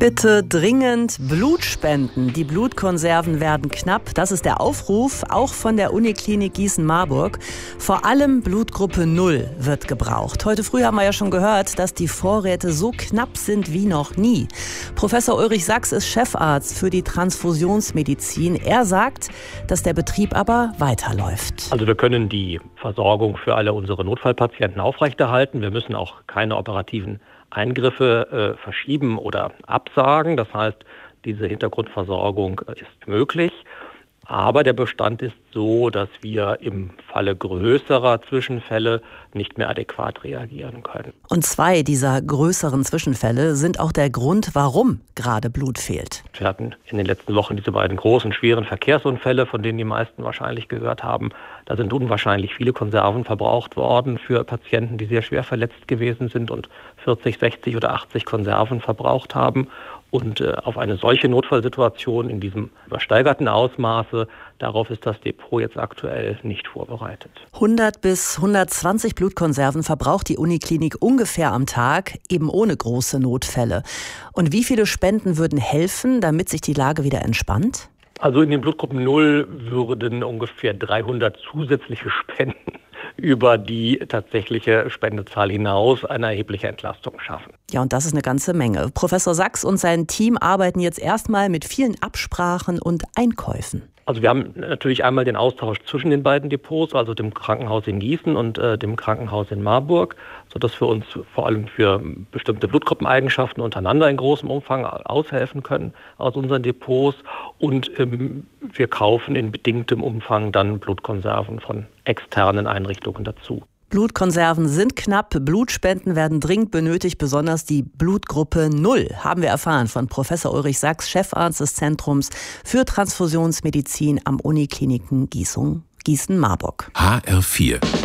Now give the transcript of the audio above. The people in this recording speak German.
Bitte dringend Blut spenden. Die Blutkonserven werden knapp. Das ist der Aufruf, auch von der Uniklinik Gießen-Marburg. Vor allem Blutgruppe 0 wird gebraucht. Heute früh haben wir ja schon gehört, dass die Vorräte so knapp sind wie noch nie. Professor Ulrich Sachs ist Chefarzt für die Transfusionsmedizin. Er sagt, dass der Betrieb aber weiterläuft. Also wir können die Versorgung für alle unsere Notfallpatienten aufrechterhalten. Wir müssen auch keine operativen Eingriffe verschieben oder absagen. Das heißt, diese Hintergrundversorgung ist möglich. Aber der Bestand ist so, dass wir im Falle größerer Zwischenfälle nicht mehr adäquat reagieren können. Und 2 dieser größeren Zwischenfälle sind auch der Grund, warum gerade Blut fehlt. Wir hatten in den letzten Wochen diese beiden großen, schweren Verkehrsunfälle, von denen die meisten wahrscheinlich gehört haben. Da sind unwahrscheinlich viele Konserven verbraucht worden für Patienten, die sehr schwer verletzt gewesen sind und 40, 60 oder 80 Konserven verbraucht haben. Und auf eine solche Notfallsituation in diesem übersteigerten Ausmaße, darauf ist das Depot jetzt aktuell nicht vorbereitet. 100 bis 120 Blutkonserven verbraucht die Uniklinik ungefähr am Tag, eben ohne große Notfälle. Und wie viele Spenden würden helfen, damit sich die Lage wieder entspannt? Also in den Blutgruppen 0 würden ungefähr 300 zusätzliche Spenden über die tatsächliche Spendezahl hinaus eine erhebliche Entlastung schaffen. Ja, und das ist eine ganze Menge. Professor Sachs und sein Team arbeiten jetzt erstmal mit vielen Absprachen und Einkäufen. Also wir haben natürlich einmal den Austausch zwischen den beiden Depots, also dem Krankenhaus in Gießen und dem Krankenhaus in Marburg, sodass wir uns vor allem für bestimmte Blutgruppeneigenschaften untereinander in großem Umfang aushelfen können aus unseren Depots. Und wir kaufen in bedingtem Umfang dann Blutkonserven von externen Einrichtungen dazu. Blutkonserven sind knapp, Blutspenden werden dringend benötigt, besonders die Blutgruppe 0, haben wir erfahren von Professor Ulrich Sachs, Chefarzt des Zentrums für Transfusionsmedizin am Unikliniken Gießen-Marburg. HR4